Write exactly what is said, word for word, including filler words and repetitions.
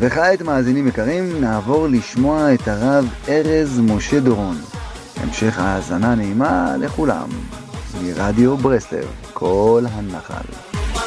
וכעת מאזינים יקרים, נעבור לשמוע את הרב ארז משה דורון. המשך האזנה נעימה לכולם. מרדיו ברסלב, כל הנחל.